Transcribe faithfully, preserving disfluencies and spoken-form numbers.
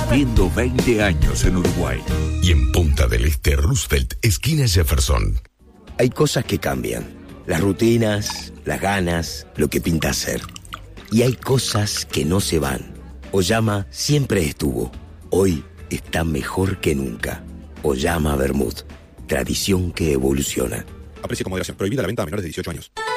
cumpliendo veinte años en Uruguay. Y en Punta del Este, Roosevelt, esquina Jefferson. Hay cosas que cambian. Las rutinas, las ganas, lo que pinta hacer. Y hay cosas que no se van. Oyama siempre estuvo. Hoy está mejor que nunca. Oyama Vermouth. Tradición que evoluciona. Aprecio con moderación. Prohibida la venta a menores de dieciocho años.